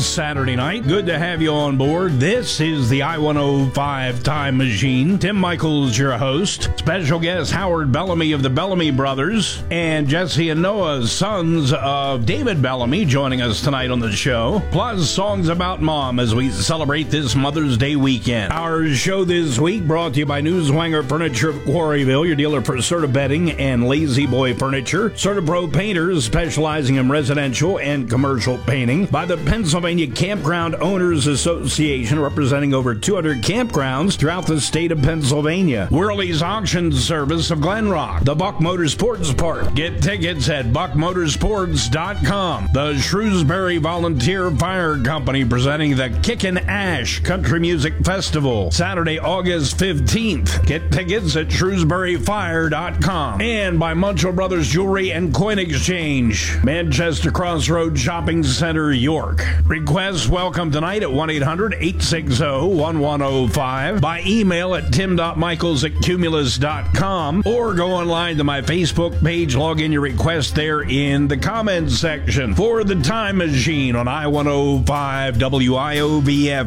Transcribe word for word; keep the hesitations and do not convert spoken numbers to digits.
Saturday night. Good to have you on board. This is the I one oh five Time Machine. Tim Michaels, your host. Special guest Howard Bellamy of the Bellamy Brothers and Jesse and Noah, sons of David Bellamy, joining us tonight on the show. Plus songs about mom as we celebrate this Mother's Day weekend. Our show this week brought to you by Newswanger Furniture of Quarryville, your dealer for Serta Bedding and Lazy Boy Furniture. Serta Pro Painters, specializing in residential and commercial painting. By the Pennsylvania Campground Owners Association, representing over two hundred campgrounds throughout the state of Pennsylvania. Whirly's Auction Service of Glen Rock. The Buck Motorsports Park. Get tickets at buck motorsports dot com. The Shrewsbury Volunteer Fire Company, presenting the Kickin' Ash Country Music Festival, Saturday, August fifteenth. Get tickets at shrewsbury fire dot com. And by Munchell Brothers Jewelry and Coin Exchange, Manchester Crossroads Shopping Center, York. Requests welcome tonight at one eight hundred, eight six zero, one one zero five, by email at tim dot michaels at cumulus dot com, or go online to my Facebook page. Log in your request there in the comments section. For the Time Machine on I one oh five W I O V F